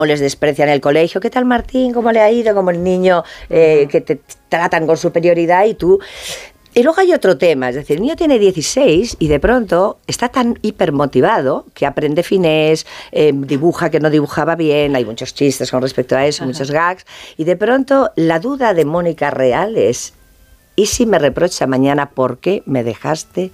o les desprecian en el colegio. ¿Qué tal, Martín? ¿Cómo le ha ido? Como el niño que te tratan con superioridad y tú... Y luego hay otro tema, es decir, el niño tiene 16 y de pronto está tan hipermotivado que aprende finés, dibuja que no dibujaba bien, hay muchos chistes con respecto a eso, muchos gags, y de pronto la duda de Mónica real es, ¿y si me reprocha mañana por qué me dejaste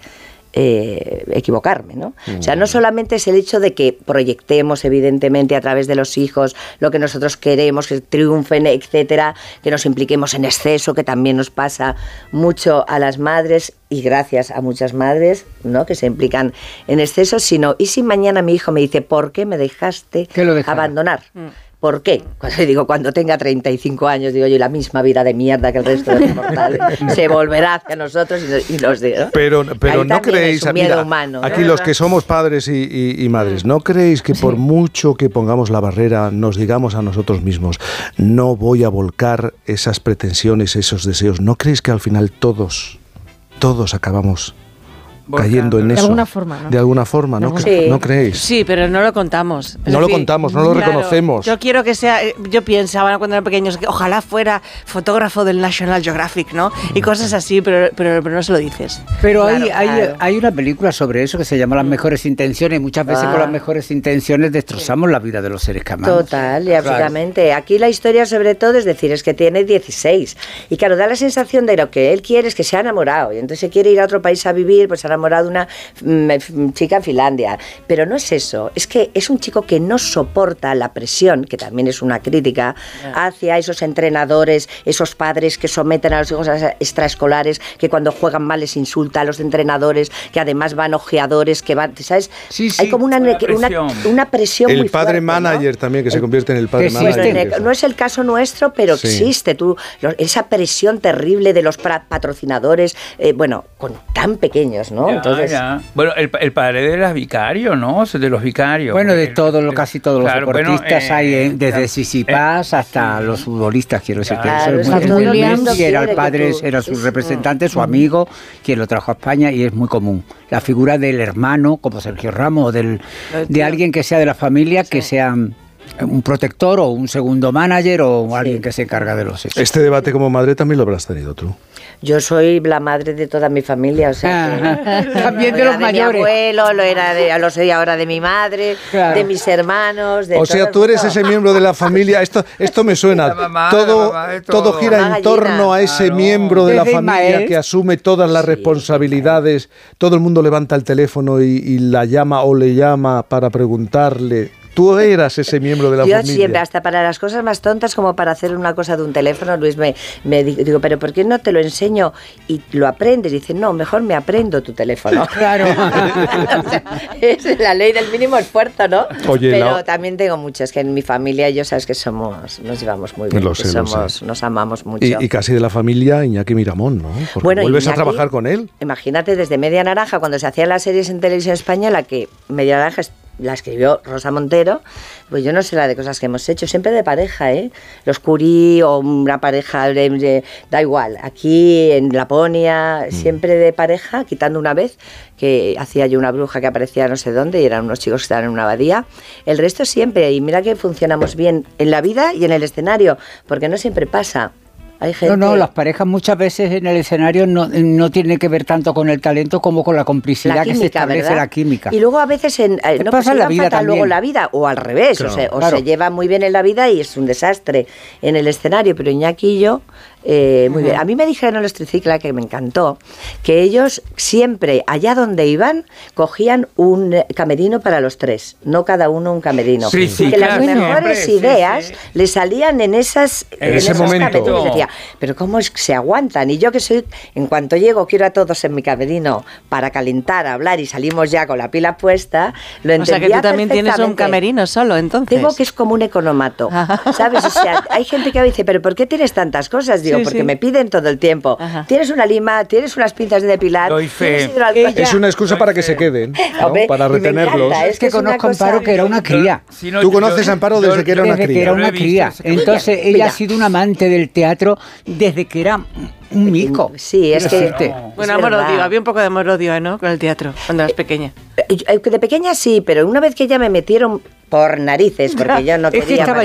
equivocarme, ¿no? O sea, no solamente es el hecho de que proyectemos evidentemente a través de los hijos lo que nosotros queremos, que triunfen, etcétera, que nos impliquemos en exceso, que también nos pasa mucho a las madres y gracias a muchas madres, ¿no?, que se implican en exceso, sino, ¿y si mañana mi hijo me dice, ¿por qué me dejaste abandonar? ¿Por qué? Cuando tenga 35 años, digo yo, la misma vida de mierda que el resto de los mortales se volverá hacia nosotros y los digo. Pero no creéis, mira, humano, aquí los que somos padres y madres, ¿no creéis que por mucho que pongamos la barrera, nos digamos a nosotros mismos, no voy a volcar esas pretensiones, esos deseos? ¿No creéis que al final todos acabamos cayendo en eso? De alguna forma, ¿no? De alguna forma, ¿no? Sí. ¿No creéis? Sí, pero no lo contamos. No lo contamos, no lo reconocemos. Yo quiero que sea... Yo pensaba cuando eran pequeños que ojalá fuera fotógrafo del National Geographic, ¿no? Y cosas así, pero no se lo dices. Pero hay una película sobre eso que se llama Las mejores intenciones. Muchas veces con las mejores intenciones destrozamos la vida de los seres que amamos. Total, y absolutamente. Aquí la historia sobre todo es decir, es que tiene 16. Y claro, da la sensación de lo que él quiere es que se ha enamorado. Y entonces se quiere ir a otro país a vivir, pues se ha enamorado de una chica en Finlandia, pero no es eso, es que es un chico que no soporta la presión, que también es una crítica hacia esos entrenadores, esos padres que someten a los hijos a extraescolares, que cuando juegan mal les insulta a los entrenadores, que además van ojeadores, que van, ¿sabes? Sí, hay como una presión el muy fuerte, padre manager, ¿no? También, que se convierte en el padre manager. No es el caso nuestro, pero existe esa presión terrible de los patrocinadores, con tan pequeños, ¿no? Entonces, bueno, el padre de los vicarios, ¿no? De los vicarios. Bueno, de casi todos los deportistas hay, desde Sisipás hasta los futbolistas, quiero decir. Claro, que es muy bien. Y era el padre, era su representante, su amigo, quien lo trajo a España, y es muy común. La figura del hermano, como Sergio Ramos, de alguien que sea de la familia, que sea un protector o un segundo manager o alguien que se encarga de los hijos. Este debate como madre también lo habrás tenido tú. Yo soy la madre de toda mi familia, o sea, también de los mayores. Mi abuelo, lo soy ahora de mi madre, de mis hermanos, de o sea, tú eres ese miembro de la familia. Esto me suena. Todo gira en torno a ese miembro de la familia que asume todas las responsabilidades. Todo el mundo levanta el teléfono y la llama o le llama para preguntarle. Tú eras ese miembro de la familia. Yo siempre, hasta para las cosas más tontas como para hacer una cosa de un teléfono, Luis me digo, pero ¿por qué no te lo enseño y lo aprendes? Y dice, no, mejor me aprendo tu teléfono. Claro. O sea, es la ley del mínimo esfuerzo, ¿no? Oye, pero también tengo muchas, que en mi familia yo sabes que nos llevamos muy bien, nos amamos mucho. Y casi de la familia Iñaki Miramón, ¿no? Porque vuelves Iñaki, a trabajar con él. Imagínate, desde Media Naranja, cuando se hacían las series en televisión española, que Media Naranja la escribió Rosa Montero, pues yo no sé la de cosas que hemos hecho, siempre de pareja, Los Curie o una pareja, da igual, aquí en Laponia, siempre de pareja, quitando una vez que hacía yo una bruja que aparecía no sé dónde y eran unos chicos que estaban en una abadía, el resto siempre, y mira que funcionamos bien en la vida y en el escenario, porque no siempre pasa. Hay gente... No, las parejas muchas veces en el escenario no tiene que ver tanto con el talento como con la complicidad la química, que se establece, ¿verdad? La química. Y luego a veces no pasa en la vida también. Luego la vida, o al revés, claro, se lleva muy bien en la vida y es un desastre en el escenario, pero Iñaki y yo muy bien. A mí me dijeron en los Tricicla, que me encantó, que ellos siempre, allá donde iban, cogían un camerino para los tres, no cada uno un camerino. Sí, y que las mejores ideas le salían en ese momento. Decía, pero ¿cómo es que se aguantan? Y yo que soy, en cuanto llego, quiero a todos en mi camerino para calentar, hablar y salimos ya con la pila puesta, lo entendía. O sea que tú también tienes un camerino solo, entonces. Tengo que es como un economato, ¿sabes? O sea, hay gente que dice, pero ¿por qué tienes tantas cosas? Digo, porque me piden todo el tiempo. Tienes una lima, tienes unas pinzas de depilar. Es una excusa para que se queden, ¿no? Para retenerlos. Es que conozco a Amparo que era una cría. Tú conoces a Amparo desde que era una cría. Desde que era una cría. Entonces ella ha sido un amante del teatro desde que era un mico. Sí, es que... Bueno, amor-odio, había un poco de amor-odio, ¿no? Con el teatro, cuando eras pequeña. De pequeña sí, pero una vez que ya me metieron por narices, porque yo no quería...